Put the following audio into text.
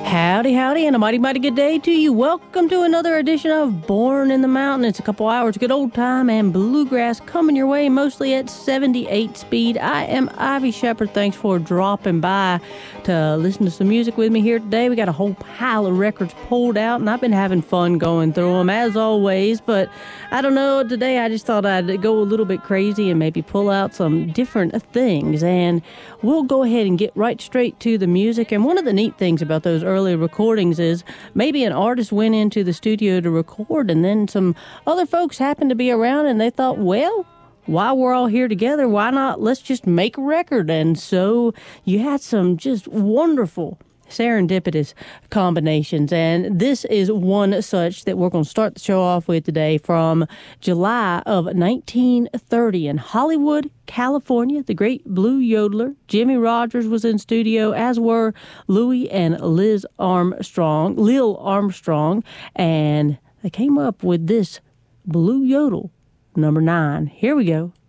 Howdy, howdy, and a mighty, mighty good day to you. Welcome to another edition of Born in the Mountain. It's a couple hours, good old time, and bluegrass coming your way, mostly at 78 speed. I am Ivy Shepherd. Thanks for dropping by to listen to some music with me here today. We got a whole pile of records pulled out, and I've been having fun going through them, as always. But I don't know, today I just thought I'd go a little bit crazy and maybe pull out some different things. And we'll go ahead and get right straight to the music. And one of the neat things about those early recordings is maybe an artist went into the studio to record and then some other folks happened to be around and they thought, well, while we're all here together, why not let's just make a record? And so you had some just wonderful serendipitous combinations, and this is one such that we're going to start the show off with today from July of 1930 in Hollywood, California. The great blue yodeler Jimmie Rodgers was in studio, as were Louis and Lil Armstrong, and they came up with this blue yodel number 9. Here we go.